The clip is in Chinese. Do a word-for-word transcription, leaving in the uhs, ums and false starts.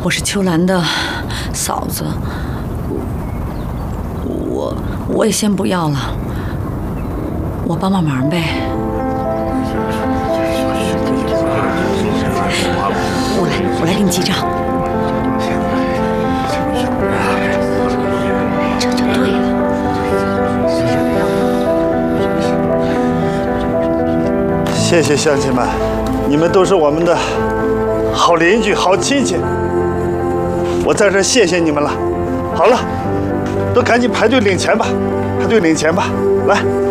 我是秋兰的嫂子，我我也先不要了，我帮帮忙呗。我来，我来给你记账。这就对了。谢谢乡亲们，你们都是我们的好邻居、好亲戚。 我在这谢谢你们了。好了，都赶紧排队领钱吧，排队领钱吧，来。